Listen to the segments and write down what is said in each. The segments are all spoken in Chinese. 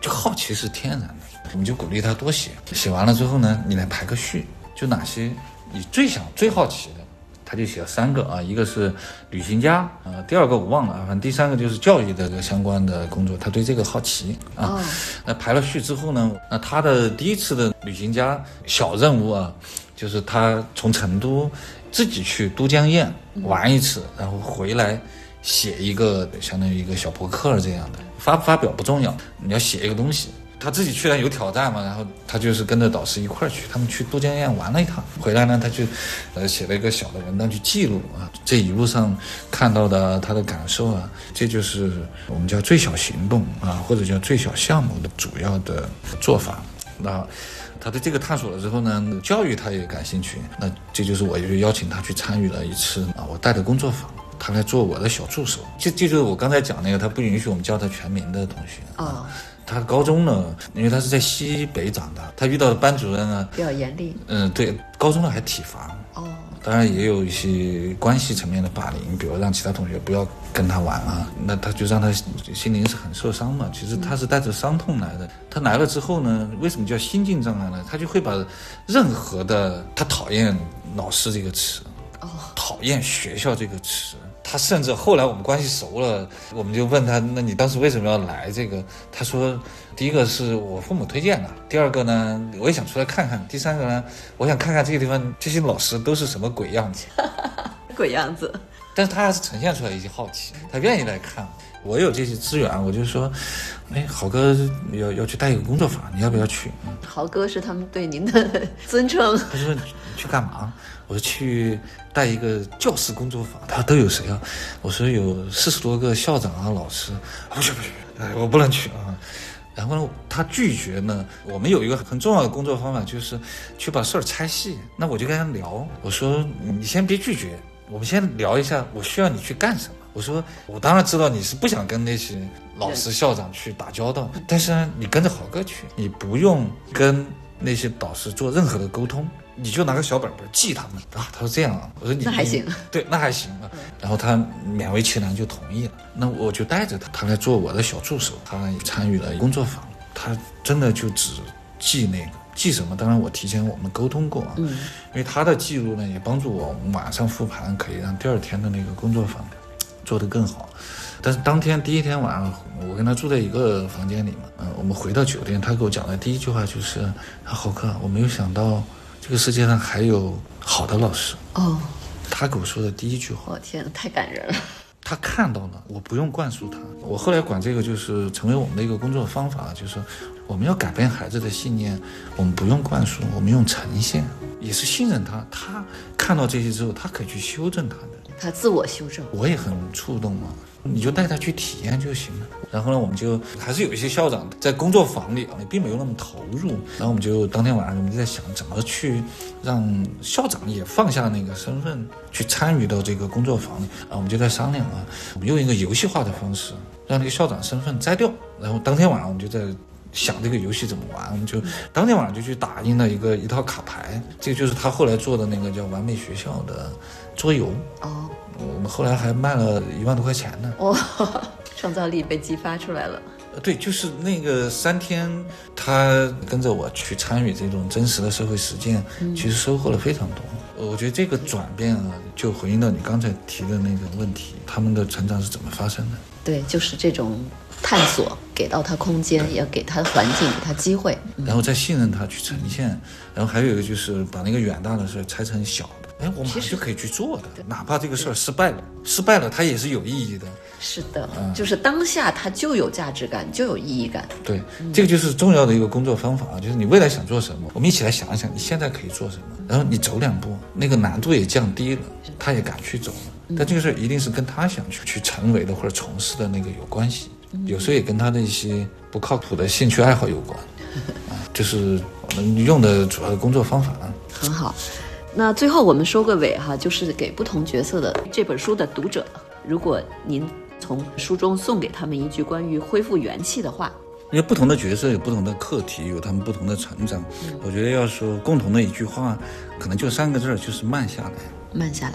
就好奇是天然的，我们就鼓励他多写，写完了之后呢，你来排个序，就哪些你最好奇的，他就写了3个啊，一个是旅行家第2个我忘了反正第3个就是教育的相关的工作，他对这个好奇啊。那排了序之后呢，那他的第一次的旅行家小任务啊，就是他从成都自己去都江堰玩一次，然后回来写一个相当于一个小博客这样的，发不发表不重要，你要写一个东西。他自己去了有挑战嘛，然后他就是跟着导师一块去，他们去都江堰玩了一趟，回来呢他就写了一个小的文章去记录啊这一路上看到的他的感受啊，这就是我们叫最小行动啊，或者叫最小项目的主要的做法。那他对这个探索了之后呢，教育他也感兴趣，那这就是我就邀请他去参与了一次我带的工作坊，他来做我的小助手。这就是我刚才讲那个他不允许我们叫他全名的同学他高中呢，因为他是在西北长大，他遇到的班主任啊比较严厉。 对，高中呢还体罚当然也有一些关系层面的霸凌，比如让其他同学不要跟他玩啊，那他就让他心灵是很受伤嘛。其实他是带着伤痛来的。他来了之后呢，为什么叫心境障碍呢？他就会把任何的他讨厌老师这个词讨厌学校这个词，他甚至后来我们关系熟了，我们就问他，那你当时为什么要来这个？他说第一个是我父母推荐的，第2个呢我也想出来看看，第3个呢我想看看这个地方这些老师都是什么鬼样子鬼样子。 但是他还是呈现出来一些好奇，他愿意来看。我有这些资源，我就说豪哥要去带一个工作坊，你要不要去？ 豪哥是他们对您的尊称。 他说你去干嘛？我说去带一个教师工作坊。他说都有谁啊？我说有40多个校长啊老师。不去，我不能去啊。然后呢，他拒绝呢。我们有一个很重要的工作方法，就是去把事儿拆细。那我就跟他聊，我说你先别拒绝，我们先聊一下，我需要你去干什么。我说我当然知道你是不想跟那些老师校长去打交道，但是呢你跟着豪哥去，你不用跟那些导师做任何的沟通，你就拿个小本本记他们啊。他说这样啊，我说你那还行， 对，那还行啊。然后他勉为其难就同意了。那我就带着他来做我的小助手，他也参与了工作坊。他真的就只记那个，记什么？当然我提前我们沟通过啊，因为他的记录呢也帮助我们晚上复盘，可以让第2天的那个工作坊做得更好。但是当天第1天晚上，我跟他住在一个房间里嘛，我们回到酒店，他给我讲的第一句话就是豪哥，我没有想到这个世界上还有好的老师。他给我说的第一句话， 天，太感人了。 他看到了，我不用灌输他。我后来管这个就是成为我们的一个工作方法，就是我们要改变孩子的信念，我们不用灌输，我们用呈现，也是信任他。他看到这些之后，他可以去修正他的， 他自我修正。 我也很触动嘛，你就带他去体验就行了。然后呢，我们就还是有一些校长在工作坊里并没有那么投入，然后我们就当天晚上我们就在想怎么去让校长也放下那个身份去参与到这个工作坊里我们就在商量我们用一个游戏化的方式让那个校长身份摘掉，然后当天晚上我们就在想这个游戏怎么玩，我们就当天晚上就去打印了一套卡牌，这个就是他后来做的那个叫完美学校的桌游我们后来还卖了1万多块钱呢。 创造力被激发出来了。 对，就是那个3天，他跟着我去参与这种真实的社会实践，其实收获了非常多。我觉得这个转变就回应到你刚才提的那个问题，他们的成长是怎么发生的？ 对，就是这种探索，给到他空间，也要给他环境，给他机会， 然后再信任他去呈现。然后还有一个就是把那个远大的事拆成小的，我马上就可以去做的，哪怕这个事儿失败了，它也是有意义的。 是的，就是当下它就有价值感，就有意义感。对， 这个就是重要的一个工作方法就是你未来想做什么，我们一起来想一想你现在可以做什么，然后你走2步，那个难度也降低了，他也敢去走了。但这个事儿一定是跟他想去成为的或者从事的那个有关系，有时候也跟他的一些不靠谱的兴趣爱好有关就是我们用的主要的工作方法很好。那最后我们收个尾就是给不同角色的这本书的读者，如果您从书中送给他们一句关于恢复元气的话。 因为不同的角色有不同的课题，有他们不同的成长，我觉得要说共同的一句话可能就3个字，就是慢下来。 慢下来。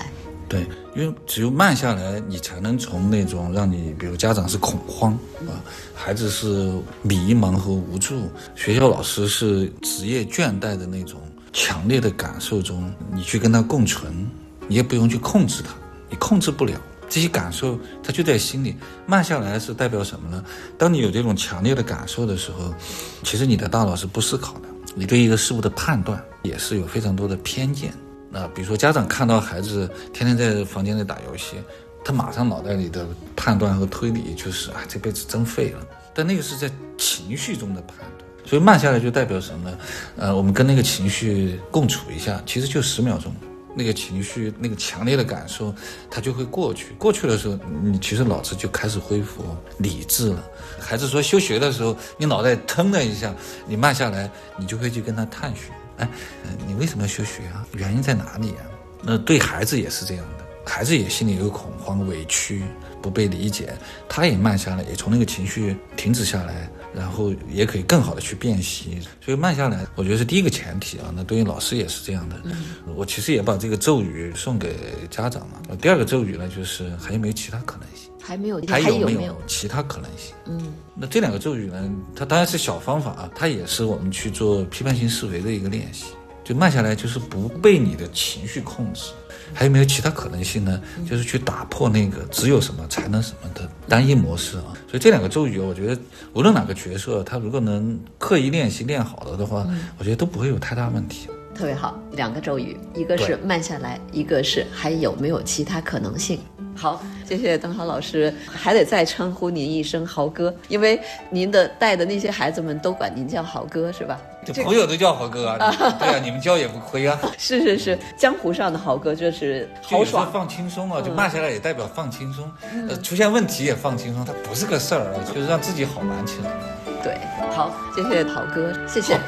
对，因为只有慢下来，你才能从那种让你，比如家长是恐慌啊，孩子是迷茫和无助，学校老师是职业倦怠的那种强烈的感受中，你去跟他共存，你也不用去控制他，你控制不了。这些感受它就在心里。慢下来是代表什么呢？当你有这种强烈的感受的时候，其实你的大脑是不思考的，你对一个事物的判断也是有非常多的偏见。比如说家长看到孩子天天在房间里打游戏，他马上脑袋里的判断和推理就是这辈子真废了，但那个是在情绪中的判断。所以慢下来就代表什么呢？我们跟那个情绪共处一下，其实就10秒钟，那个情绪那个强烈的感受它就会过去。过去的时候，你其实脑子就开始恢复理智了。孩子说休学的时候，你脑袋腾了一下，你慢下来，你就会去跟他探寻，你为什么要休学啊？原因在哪里啊？那对孩子也是这样的，孩子也心里有恐慌、委屈、不被理解，他也慢下来，也从那个情绪停止下来，然后也可以更好的去辨析。所以慢下来我觉得是第一个前提啊。那对于老师也是这样的。我其实也把这个咒语送给家长嘛。第二个咒语呢，就是还有没有其他可能性？还有没有其他可能性？那这2个咒语呢，它当然是小方法啊，它也是我们去做批判性思维的一个练习。就慢下来就是不被你的情绪控制。还有没有其他可能性呢？就是去打破那个只有什么才能什么的单一模式啊。所以这2个咒语，我觉得无论哪个角色，他如果能刻意练习练好了的话，我觉得都不会有太大问题。 特别好，2个咒语，一个是慢下来，一个是还有没有其他可能性。好，谢谢邓豪老师，还得再称呼您一声豪哥，因为您的带的那些孩子们都管您叫豪哥，是吧？ 这朋友都叫豪哥啊，对啊，你们教也不亏啊。 是，江湖上的豪哥就是豪爽， 放轻松啊，就慢下来也代表放轻松，出现问题也放轻松，它不是个事儿啊，就是让自己好玩起来。 对，好，谢谢豪哥，谢谢。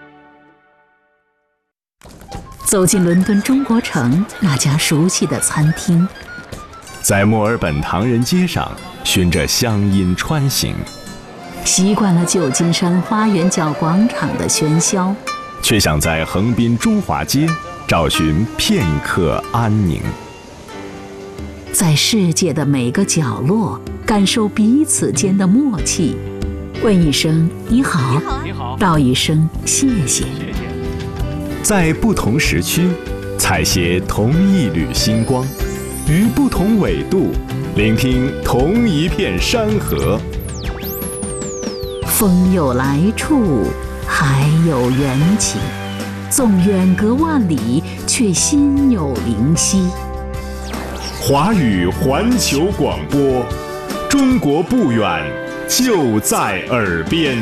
走进伦敦中国城那家熟悉的餐厅， 在墨尔本唐人街上循着乡音穿行， 习惯了旧金山花园角广场的喧嚣， 却想在横滨中华街找寻片刻安宁。 在世界的每个角落感受彼此间的默契，问一声你好，道一声谢谢。 在不同时区采撷同一缕星光，于不同纬度聆听同一片山河。 风有来处，海有缘起，纵远隔万里，却心有灵犀。 华语环球广播，中国不远，就在耳边。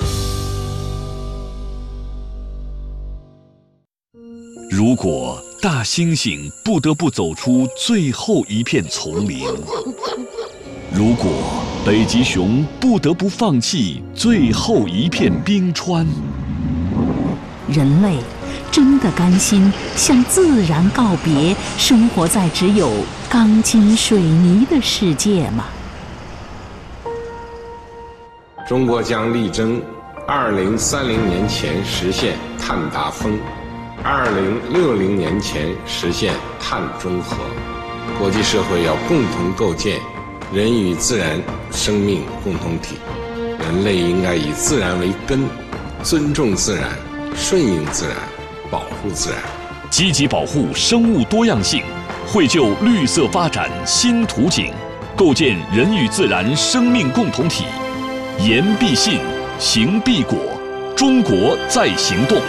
如果大猩猩不得不走出最后一片丛林，如果北极熊不得不放弃最后一片冰川， 人类真的甘心向自然告别，生活在只有钢筋水泥的世界吗？ 中国将力争2030年前实现碳达峰，2060年前实现碳中和。国际社会要共同构建人与自然生命共同体，人类应该以自然为根，尊重自然，顺应自然，保护自然， 积极保护生物多样性，绘就绿色发展新图景，构建人与自然生命共同体。言必信，行必果，中国在行动。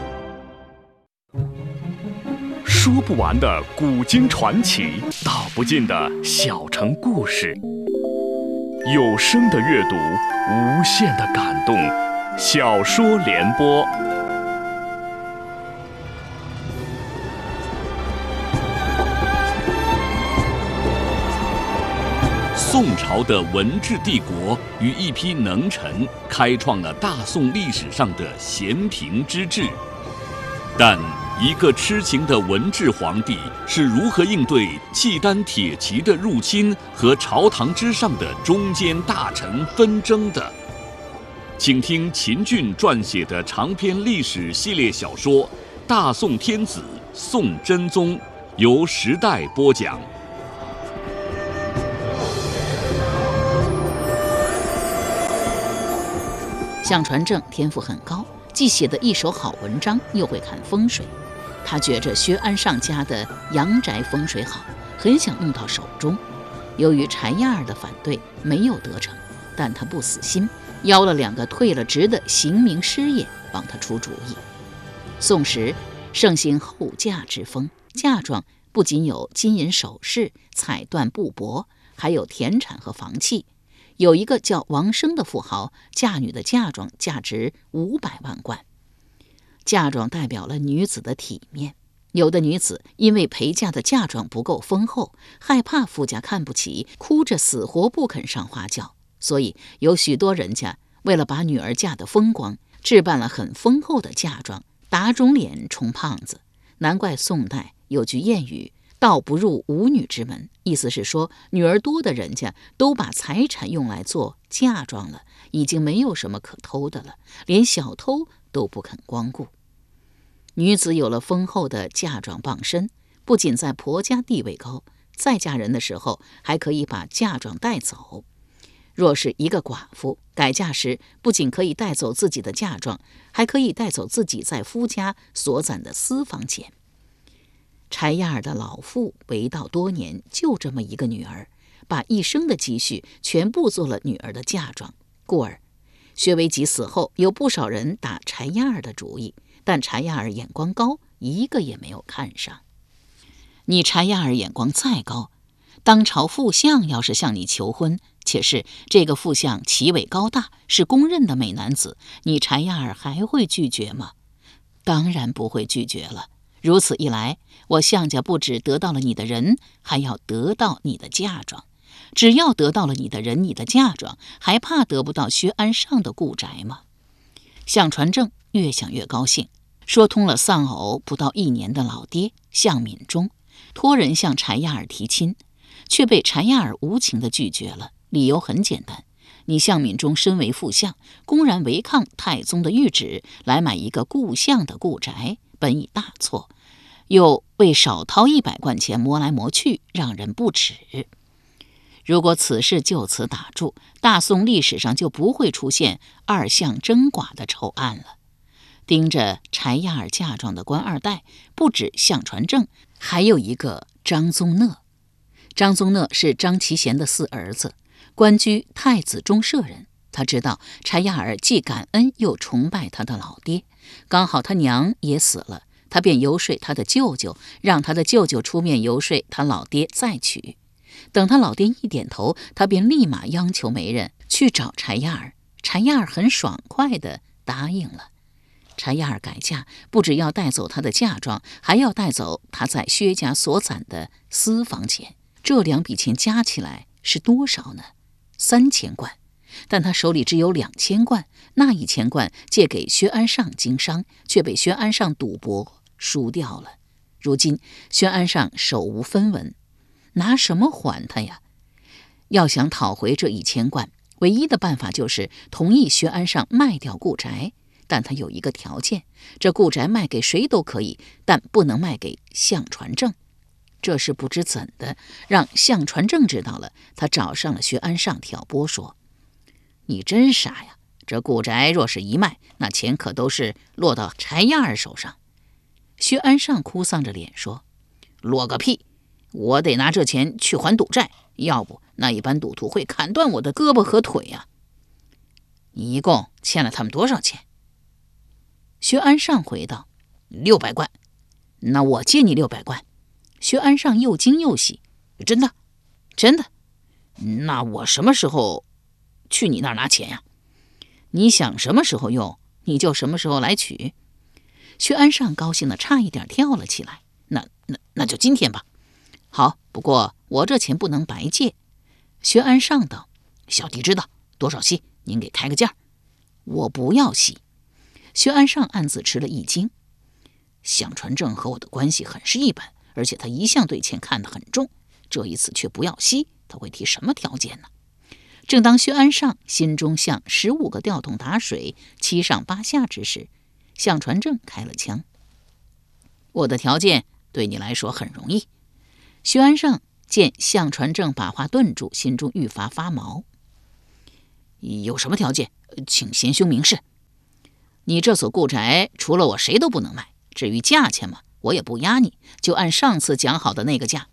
说不完的古今传奇，道不尽的小城故事，有声的阅读，无限的感动。小说联播。宋朝的文治帝国与一批能臣开创了大宋历史上的咸平之治，但一个痴情的文治皇帝是如何应对契丹铁骑的入侵和朝堂之上的中间大臣纷争的？请听秦俊撰写的长篇历史系列小说《大宋天子宋真宗》， 由时代播讲。 向传正天赋很高，既写得一手好文章，又会看风水。他觉着薛安上家的阳宅风水好，很想弄到手中。由于柴亚儿的反对，没有得逞，但他不死心，邀了2个退了职的刑名师爷帮他出主意。宋时盛行后嫁之风，嫁妆不仅有金银首饰、彩缎布帛，还有田产和房契。有一个叫王生的富豪，嫁女的嫁妆价值500万贯。嫁妆代表了女子的体面，有的女子因为陪嫁的嫁妆不够丰厚，害怕夫家看不起，哭着死活不肯上花轿，所以有许多人家为了把女儿嫁得风光，置办了很丰厚的嫁妆，打肿脸充胖子。难怪宋代有句谚语，道不入无女之门，意思是说女儿多的人家都把财产用来做嫁妆了，已经没有什么可偷的了，连小偷都不肯光顾。女子有了丰厚的嫁妆傍身，不仅在婆家地位高，再嫁人的时候还可以把嫁妆带走。若是一个寡妇改嫁时，不仅可以带走自己的嫁妆，还可以带走自己在夫家所攒的私房钱。柴亚儿的老父为道多年，就这么一个女儿，把一生的积蓄全部做了女儿的嫁妆，故而薛维吉死后，有不少人打柴亚儿的主意，但柴亚儿眼光高，一个也没有看上。你柴亚儿眼光再高，当朝副相要是向你求婚，且是这个副相奇伟高大，是公认的美男子，你柴亚儿还会拒绝吗？当然不会拒绝了。如此一来，我向家不只得到了你的人，还要得到你的嫁妆。只要得到了你的人，你的嫁妆，还怕得不到薛安上的故宅吗？向传正越想越高兴，说通了丧偶不到1年的老爹向敏中，托人向柴亚儿提亲，却被柴亚儿无情地拒绝了。理由很简单，你向敏中身为副相，公然违抗太宗的谕旨，来买一个故相的故宅，本已大错，又为少掏100贯钱磨来磨去，让人不齿。如果此事就此打住，大宋历史上就不会出现2相争寡的丑案了。盯着柴亚儿嫁妆的官二代，不止向传正，还有一个张宗讷。张宗讷是张其贤的4儿子，官居太子中舍人。他知道柴亚儿既感恩又崇拜他的老爹，刚好他娘也死了，他便游说他的舅舅，让他的舅舅出面游说他老爹再娶。等他老爹一点头，他便立马央求媒人去找柴亚儿。柴亚儿很爽快地答应了。柴亚儿改嫁，不只要带走他的嫁妆，还要带走他在薛家所攒的私房钱。这2笔钱加起来是多少呢？3000贯。但他手里只有2000贯，那1000贯借给薛安上经商，却被薛安上赌博输掉了。如今薛安上手无分文，拿什么还他呀？要想讨回这1000贯，唯一的办法就是同意薛安上卖掉故宅，但他有一个条件，这故宅卖给谁都可以，但不能卖给向传正。这事不知怎的，让向传正知道了，他找上了薛安上挑拨说：你真傻呀，这故宅若是一卖，那钱可都是落到柴亚儿手上。薛安上哭丧着脸说：落个屁，我得拿这钱去还赌债，要不那一般赌徒会砍断我的胳膊和腿呀。你一共欠了他们多少钱？薛安上回道：600贯。那我借你600贯。薛安上又惊又喜：真的？真的？那我什么时候去你那儿拿钱呀？你想什么时候用，你就什么时候来取。薛安上高兴得差一点跳了起来：那就今天吧。好，不过我这钱不能白借。薛安上道：小弟知道，多少息？您给开个价。我不要息。薛安上暗自吃了一惊，向传正和我的关系很是一般，而且他一向对钱看得很重，这一次却不要息，他会提什么条件呢？正当薛安上心中像15个吊桶打水，7上8下之时，向传正开了枪：我的条件对你来说很容易。薛安胜见向传正把话顿住，心中愈发发毛。有什么条件，请贤兄明示。你这所故宅除了我谁都不能卖，至于价钱嘛，我也不压你，就按上次讲好的那个价。